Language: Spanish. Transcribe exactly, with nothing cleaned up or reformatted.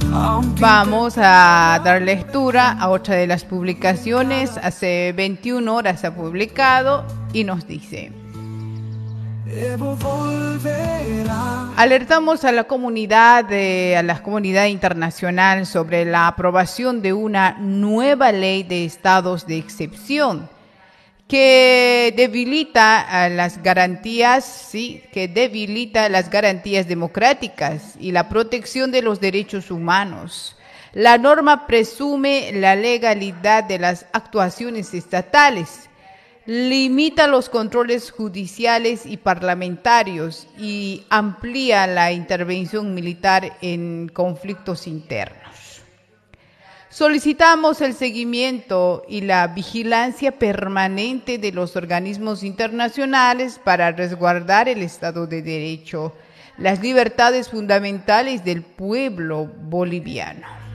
Vamos a dar lectura a otra de las publicaciones. Hace veintiuna horas ha publicado y nos dice: alertamos a la comunidad, eh, a la comunidad internacional sobre la aprobación de una nueva ley de estados de excepción que debilita las garantías, sí, que debilita las garantías democráticas y la protección de los derechos humanos. La norma presume la legalidad de las actuaciones estatales, limita los controles judiciales y parlamentarios y amplía la intervención militar en conflictos internos. Solicitamos el seguimiento y la vigilancia permanente de los organismos internacionales para resguardar el Estado de Derecho, las libertades fundamentales del pueblo boliviano.